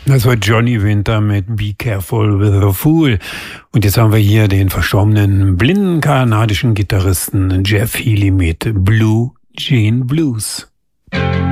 Das war Johnny Winter mit Be Careful with a Fool. Und jetzt haben wir hier den verstorbenen blinden kanadischen Gitarristen Jeff Healey mit Blue Jean Blues.